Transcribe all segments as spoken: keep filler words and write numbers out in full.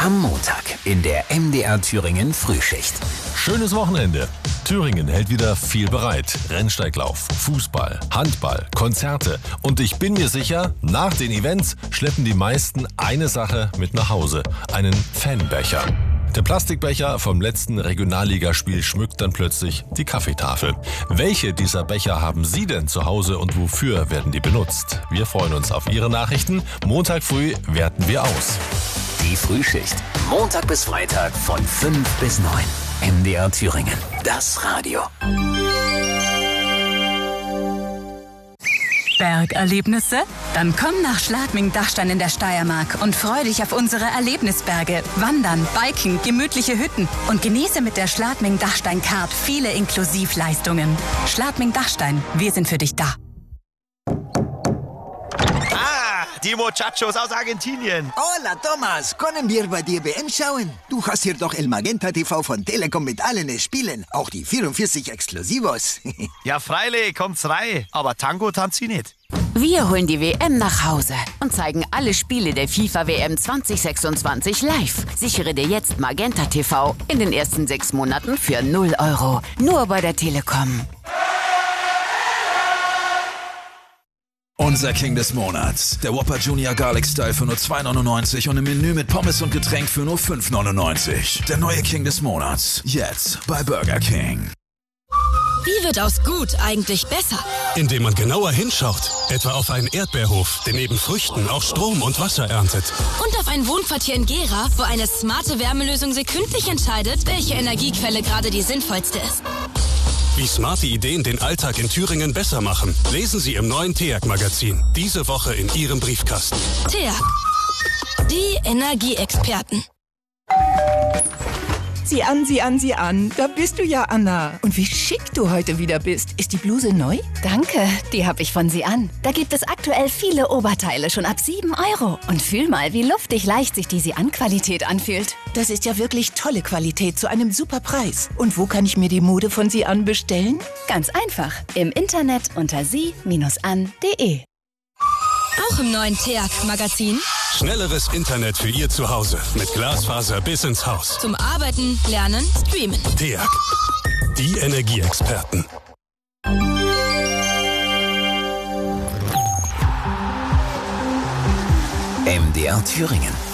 Am Montag in der M D R Thüringen Frühschicht. Schönes Wochenende. Thüringen hält wieder viel bereit. Rennsteiglauf, Fußball, Handball, Konzerte. Und ich bin mir sicher, nach den Events schleppen die meisten eine Sache mit nach Hause. Einen Fanbecher. Der Plastikbecher vom letzten Regionalligaspiel schmückt dann plötzlich die Kaffeetafel. Welche dieser Becher haben Sie denn zu Hause und wofür werden die benutzt? Wir freuen uns auf Ihre Nachrichten. Montag früh werten wir aus. Die Frühschicht. Montag bis Freitag von fünf bis neun. M D R Thüringen. Das Radio. Bergerlebnisse? Dann komm nach Schladming-Dachstein in der Steiermark und freu dich auf unsere Erlebnisberge. Wandern, Biken, gemütliche Hütten und genieße mit der Schladming-Dachstein-Card viele Inklusivleistungen. Schladming-Dachstein, wir sind für dich da. Die Muchachos aus Argentinien. Hola, Thomas. Können wir bei dir W M schauen? Du hast hier doch El Magenta T V von Telekom mit allen Spielen. Auch die vierundvierzig Exklusivos. Ja, freilich, kommt's rein. Aber Tango tanzt sie nicht. Wir holen die W M nach Hause und zeigen alle Spiele der FIFA W M zwanzig sechsundzwanzig live. Sichere dir jetzt Magenta T V in den ersten sechs Monaten für null Euro. Nur bei der Telekom. Unser King des Monats. Der Whopper Junior Garlic Style für nur zwei neunundneunzig und im Menü mit Pommes und Getränk für nur fünf neunundneunzig. Der neue King des Monats. Jetzt bei Burger King. Wie wird aus gut eigentlich besser? Indem man genauer hinschaut. Etwa auf einen Erdbeerhof, der neben Früchten auch Strom und Wasser erntet. Und auf ein Wohnquartier in Gera, wo eine smarte Wärmelösung sekündlich entscheidet, welche Energiequelle gerade die sinnvollste ist. Wie smarte Ideen den Alltag in Thüringen besser machen, lesen Sie im neuen T E A G-Magazin. Diese Woche in Ihrem Briefkasten. T E A G, die Energieexperten. Sieh an, sieh an, sieh an. Da bist du ja, Anna. Und wie schick du heute wieder bist. Ist die Bluse neu? Danke, die habe ich von Sie an. Da gibt es aktuell viele Oberteile schon ab sieben Euro. Und fühl mal, wie luftig leicht sich die Sie an Qualität anfühlt. Das ist ja wirklich tolle Qualität zu einem super Preis. Und wo kann ich mir die Mode von Sie an bestellen? Ganz einfach. Im Internet unter sie an punkt de. Auch im neuen T E A G-Magazin. Schnelleres Internet für Ihr Zuhause. Mit Glasfaser bis ins Haus. Zum Arbeiten, Lernen, Streamen. T E A G, die Energieexperten. M D R Thüringen.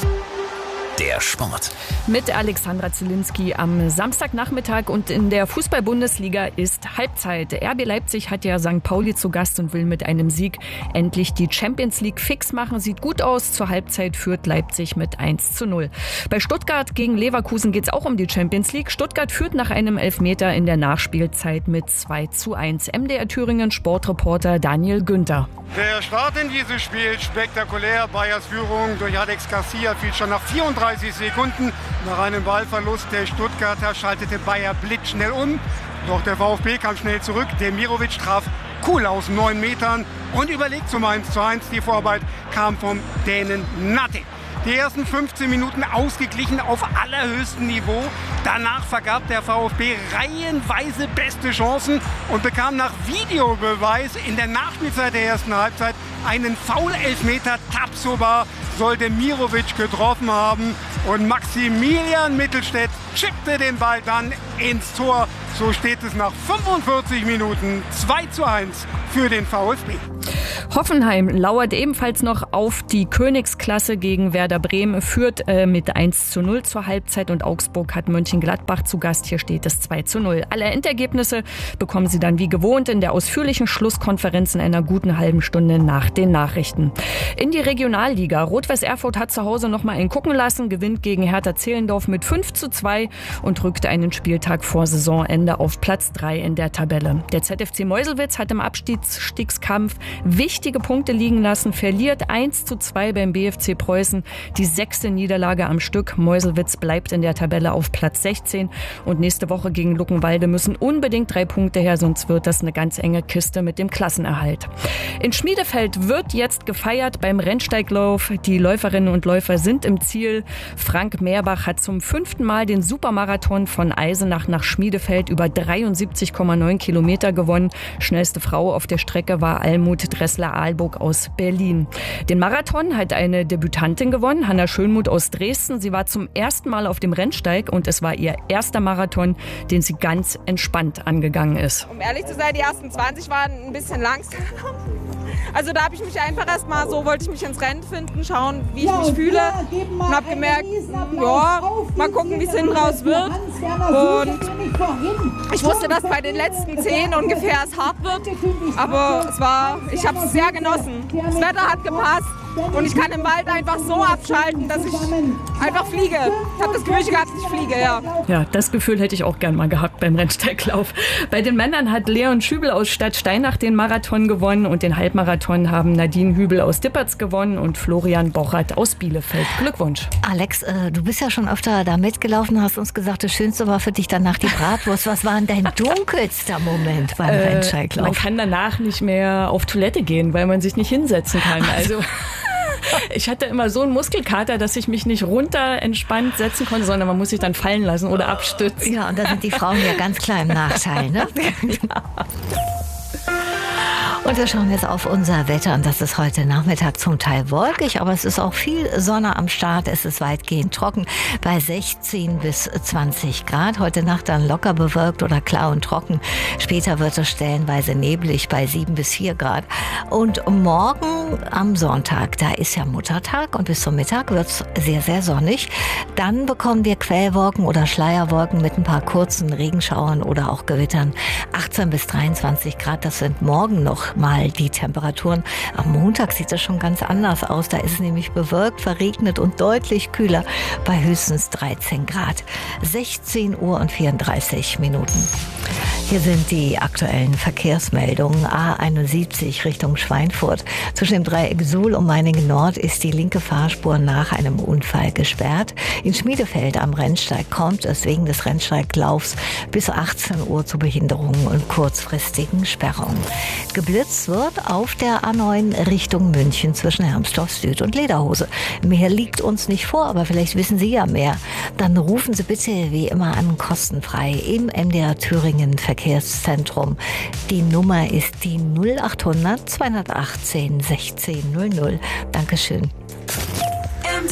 Der Sport. Mit Alexandra Zielinski am Samstagnachmittag und in der Fußball-Bundesliga ist Halbzeit. R B Leipzig hat ja Sankt Pauli zu Gast und will mit einem Sieg endlich die Champions League fix machen. Sieht gut aus. Zur Halbzeit führt Leipzig mit eins zu null. Bei Stuttgart gegen Leverkusen geht es auch um die Champions League. Stuttgart führt nach einem Elfmeter in der Nachspielzeit mit zwei zu eins. M D R Thüringen Sportreporter Daniel Günther. Der Start in dieses Spiel spektakulär. Bayers Führung durch Alex Garcia fiel schon nach vierunddreißig Sekunden. Nach einem Ballverlust der Stuttgarter schaltete Bayer blitzschnell um. Doch der VfB kam schnell zurück. Demirovic traf cool aus neun Metern und überlegt zum eins zu eins. Die Vorarbeit kam vom Dänen Natte. Die ersten fünfzehn Minuten ausgeglichen auf allerhöchstem Niveau. Danach vergab der VfB reihenweise beste Chancen und bekam nach Videobeweis in der Nachspielzeit der ersten Halbzeit einen Foul-Elfmeter. Tapsoba soll Demirovic getroffen haben und Maximilian Mittelstädt chippte den Ball dann ins Tor. So steht es nach fünfundvierzig Minuten zwei zu eins für den VfB. Hoffenheim lauert ebenfalls noch auf die Königsklasse gegen Werder Bremen, führt äh, mit eins zu null zur Halbzeit und Augsburg hat Mönchengladbach zu Gast. Hier steht es zwei zu null. Alle Endergebnisse bekommen Sie dann wie gewohnt in der ausführlichen Schlusskonferenz in einer guten halben Stunde nach den Nachrichten. In die Regionalliga. Rot-Weiß Erfurt hat zu Hause noch mal einen gucken lassen, gewinnt gegen Hertha Zehlendorf mit fünf zu zwei und rückt einen Spieltag vor Saisonende auf Platz drei in der Tabelle. Der Z F C Meuselwitz hat im Abstiegskampf wichtige Punkte liegen lassen, verliert eins zu zwei beim B F C Preußen, die sechste Niederlage am Stück. Meuselwitz bleibt in der Tabelle auf Platz sechzehn und nächste Woche gegen Luckenwalde müssen unbedingt drei Punkte her, sonst wird das eine ganz enge Kiste mit dem Klassenerhalt. In Schmiedefeld wird jetzt gefeiert beim Rennsteiglauf. Die Läuferinnen und Läufer sind im Ziel. Frank Mehrbach hat zum fünften Mal den Supermarathon von Eisenach nach Schmiedefeld über dreiundsiebzig Komma neun Kilometer gewonnen. Schnellste Frau auf der Strecke war Almut Dressler Aalburg aus Berlin. Den Marathon hat eine Debütantin gewonnen, Hanna Schönmuth aus Dresden. Sie war zum ersten Mal auf dem Rennsteig und es war ihr erster Marathon, den sie ganz entspannt angegangen ist. Um ehrlich zu sein, die ersten zwanzig waren ein bisschen langsam. Also da habe ich mich einfach erstmal so, wollte ich mich ins Rennen finden, schauen, wie ich mich fühle und habe gemerkt, ja, mal gucken, wie es hinten raus wird. Und ich wusste, dass bei den letzten zehn ungefähr es hart wird, aber es war, ich habe es sehr genossen. Das Wetter hat gepasst. Und ich kann im Wald einfach so abschalten, dass ich einfach fliege. Ich habe das Gefühl gehabt, ich fliege, ja. Ja, das Gefühl hätte ich auch gern mal gehabt beim Rennsteiglauf. Bei den Männern hat Leon Schübel aus Stadtsteinach den Marathon gewonnen und den Halbmarathon haben Nadine Hübel aus Dippertz gewonnen und Florian Bochert aus Bielefeld. Glückwunsch. Alex, äh, du bist ja schon öfter da mitgelaufen, hast uns gesagt, das Schönste war für dich danach die Bratwurst. Was war denn dein dunkelster Moment beim äh, Rennsteiglauf? Man kann danach nicht mehr auf Toilette gehen, weil man sich nicht hinsetzen kann. Also... Ich hatte immer so einen Muskelkater, dass ich mich nicht runter entspannt setzen konnte, sondern man muss sich dann fallen lassen oder abstützen. Ja, und da sind die Frauen ja ganz klar im Nachteil, ne? Ja. Und wir schauen jetzt auf unser Wetter und das ist heute Nachmittag zum Teil wolkig, aber es ist auch viel Sonne am Start. Es ist weitgehend trocken bei sechzehn bis zwanzig Grad. Heute Nacht dann locker bewölkt oder klar und trocken. Später wird es stellenweise neblig bei sieben bis vier Grad. Und morgen am Sonntag, da ist ja Muttertag und bis zum Mittag wird es sehr, sehr sonnig. Dann bekommen wir Quellwolken oder Schleierwolken mit ein paar kurzen Regenschauern oder auch Gewittern. achtzehn bis dreiundzwanzig Grad, das sind morgen noch mal die Temperaturen. Am Montag sieht es schon ganz anders aus. Da ist es nämlich bewölkt, verregnet und deutlich kühler bei höchstens dreizehn Grad. sechzehn Uhr und vierunddreißig Minuten. Hier sind die aktuellen Verkehrsmeldungen. A einundsiebzig Richtung Schweinfurt. Zwischen dem Dreieck Suhl und Meiningen Nord ist die linke Fahrspur nach einem Unfall gesperrt. In Schmiedefeld am Rennsteig kommt es wegen des Rennsteiglaufs bis achtzehn Uhr zu Behinderungen und kurzfristigen Sperrungen. Geblitzt wird auf der A neun Richtung München zwischen Hermsdorf Süd und Lederhose. Mehr liegt uns nicht vor, aber vielleicht wissen Sie ja mehr. Dann rufen Sie bitte wie immer an, kostenfrei im M D R Thüringen Verkehrszentrum. Die Nummer ist die null achthundert zweihundertachtzehn sechzehn null null. Dankeschön. M D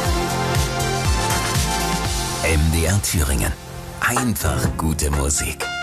R Thüringen. Einfach gute Musik.